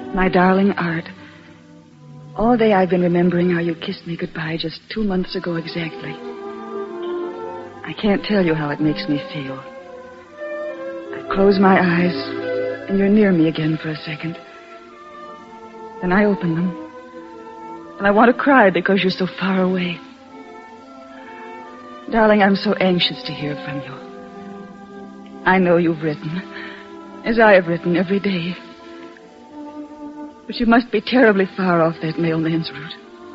My darling Art, all day I've been remembering how you kissed me goodbye just 2 months ago exactly. I can't tell you how it makes me feel. I close my eyes, and you're near me again for a second. Then I open them, and I want to cry because you're so far away. Darling, I'm so anxious to hear from you. I know you've written, as I have written every day. But you must be terribly far off that mailman's route.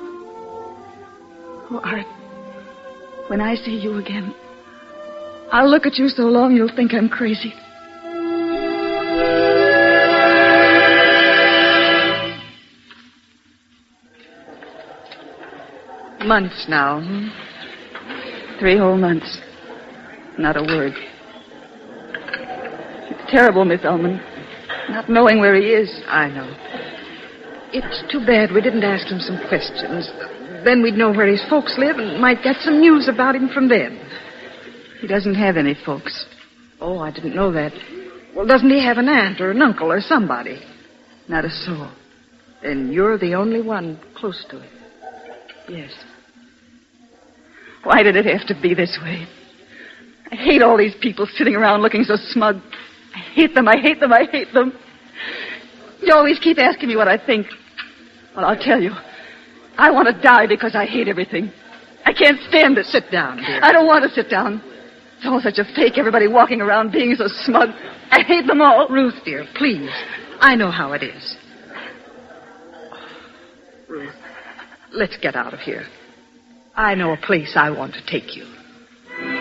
Oh, Art, when I see you again, I'll look at you so long you'll think I'm crazy. Months now. 3 whole months. Not a word. It's terrible, Miss Ullman. Not knowing where he is. I know. It's too bad we didn't ask him some questions. Then we'd know where his folks live and might get some news about him from them. He doesn't have any folks. Oh, I didn't know that. Well, doesn't he have an aunt or an uncle or somebody? Not a soul. Then you're the only one close to him. Yes. Why did it have to be this way? I hate all these people sitting around looking so smug. I hate them, I hate them, I hate them. You always keep asking me what I think. Well, I'll tell you. I want to die because I hate everything. I can't stand it. Sit down, dear. I don't want to sit down. It's all such a fake, everybody walking around being so smug. I hate them all. Ruth, dear, please. I know how it is. Ruth, let's get out of here. I know a place I want to take you.